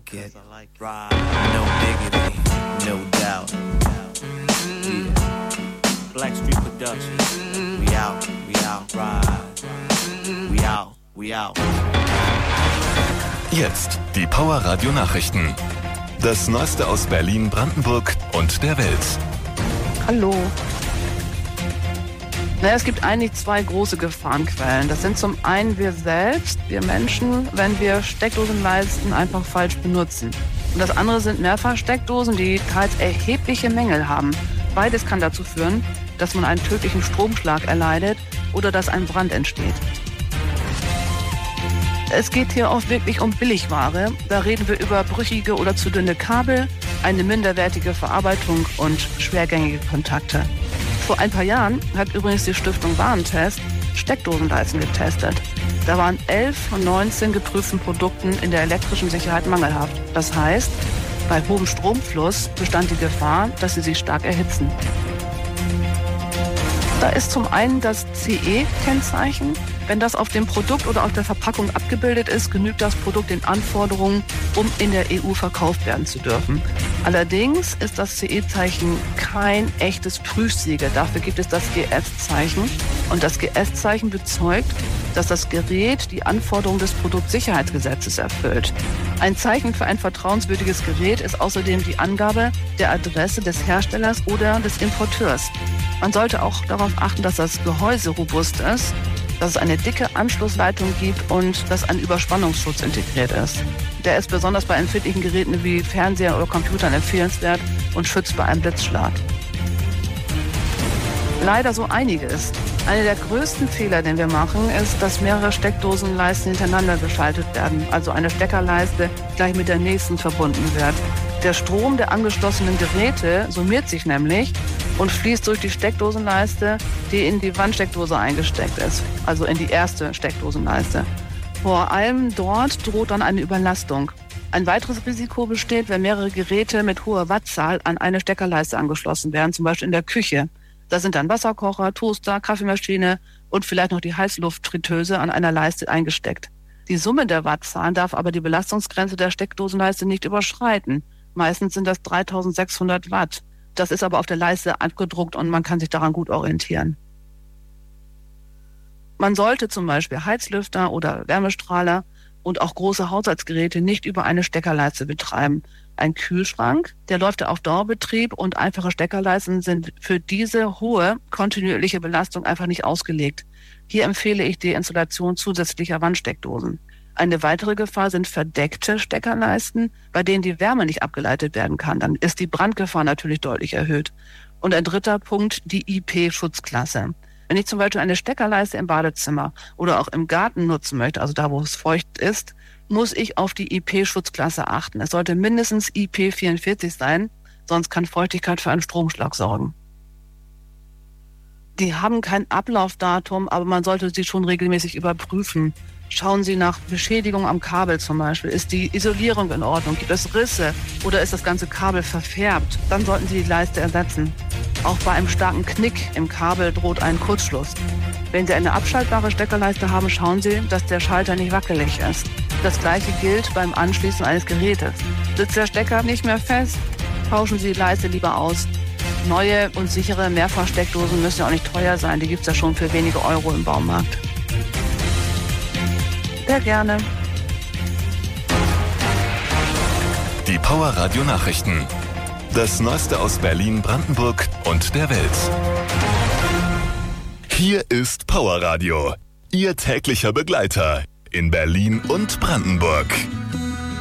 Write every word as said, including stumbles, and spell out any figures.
it. Right. No diggity, no doubt. Yeah. Black Street Productions. We out, we out, right. We out, we out. Jetzt die Power Radio Nachrichten. Das Neueste aus Berlin, Brandenburg und der Welt. Hallo. Naja, es gibt eigentlich zwei große Gefahrenquellen. Das sind zum einen wir selbst, wir Menschen, wenn wir Steckdosenleisten einfach falsch benutzen. Und das andere sind Mehrfachsteckdosen, die teils erhebliche Mängel haben. Beides kann dazu führen, dass man einen tödlichen Stromschlag erleidet oder dass ein Brand entsteht. Es geht hier oft wirklich um Billigware. Da reden wir über brüchige oder zu dünne Kabel, eine minderwertige Verarbeitung und schwergängige Kontakte. Vor ein paar Jahren hat übrigens die Stiftung Warentest Steckdosenleisten getestet. Da waren elf von neunzehn geprüften Produkten in der elektrischen Sicherheit mangelhaft. Das heißt, bei hohem Stromfluss bestand die Gefahr, dass sie sich stark erhitzen. Da ist zum einen das C E-Kennzeichen. Wenn das auf dem Produkt oder auf der Verpackung abgebildet ist, genügt das Produkt den Anforderungen, um in der E U verkauft werden zu dürfen. Allerdings ist das C E-Zeichen kein echtes Prüfsiegel. Dafür gibt es das G S-Zeichen. Und das G S-Zeichen bezeugt, dass das Gerät die Anforderungen des Produktsicherheitsgesetzes erfüllt. Ein Zeichen für ein vertrauenswürdiges Gerät ist außerdem die Angabe der Adresse des Herstellers oder des Importeurs. Man sollte auch darauf achten, dass das Gehäuse robust ist, dass es eine dicke Anschlussleitung gibt und dass ein Überspannungsschutz integriert ist. Der ist besonders bei empfindlichen Geräten wie Fernsehern oder Computern empfehlenswert und schützt bei einem Blitzschlag. Leider so einiges. Einer der größten Fehler, den wir machen, ist, dass mehrere Steckdosenleisten hintereinander geschaltet werden. Also eine Steckerleiste gleich mit der nächsten verbunden wird. Der Strom der angeschlossenen Geräte summiert sich nämlich und fließt durch die Steckdosenleiste, die in die Wandsteckdose eingesteckt ist, also in die erste Steckdosenleiste. Vor allem dort droht dann eine Überlastung. Ein weiteres Risiko besteht, wenn mehrere Geräte mit hoher Wattzahl an eine Steckerleiste angeschlossen werden, zum Beispiel in der Küche. Da sind dann Wasserkocher, Toaster, Kaffeemaschine und vielleicht noch die Heißluftfritteuse an einer Leiste eingesteckt. Die Summe der Wattzahlen darf aber die Belastungsgrenze der Steckdosenleiste nicht überschreiten. Meistens sind das dreitausendsechshundert Watt. Das ist aber auf der Leiste abgedruckt und man kann sich daran gut orientieren. Man sollte zum Beispiel Heizlüfter oder Wärmestrahler und auch große Haushaltsgeräte nicht über eine Steckerleiste betreiben. Ein Kühlschrank, der läuft auf Dauerbetrieb und einfache Steckerleisten sind für diese hohe kontinuierliche Belastung einfach nicht ausgelegt. Hier empfehle ich die Installation zusätzlicher Wandsteckdosen. Eine weitere Gefahr sind verdeckte Steckerleisten, bei denen die Wärme nicht abgeleitet werden kann. Dann ist die Brandgefahr natürlich deutlich erhöht. Und ein dritter Punkt, die I P-Schutzklasse. Wenn ich zum Beispiel eine Steckerleiste im Badezimmer oder auch im Garten nutzen möchte, also da, wo es feucht ist, muss ich auf die I P-Schutzklasse achten. Es sollte mindestens I P vierundvierzig sein, sonst kann Feuchtigkeit für einen Stromschlag sorgen. Die haben kein Ablaufdatum, aber man sollte sie schon regelmäßig überprüfen. Schauen Sie nach Beschädigung am Kabel zum Beispiel. Ist die Isolierung in Ordnung? Gibt es Risse oder ist das ganze Kabel verfärbt? Dann sollten Sie die Leiste ersetzen. Auch bei einem starken Knick im Kabel droht ein Kurzschluss. Wenn Sie eine abschaltbare Steckerleiste haben, schauen Sie, dass der Schalter nicht wackelig ist. Das Gleiche gilt beim Anschließen eines Gerätes. Sitzt der Stecker nicht mehr fest, tauschen Sie die Leiste lieber aus. Neue und sichere Mehrfachsteckdosen müssen ja auch nicht teuer sein. Die gibt es ja schon für wenige Euro im Baumarkt. Sehr gerne. Die Power Radio Nachrichten. Das Neueste aus Berlin, Brandenburg und der Welt. Hier ist Power Radio, Ihr täglicher Begleiter in Berlin und Brandenburg.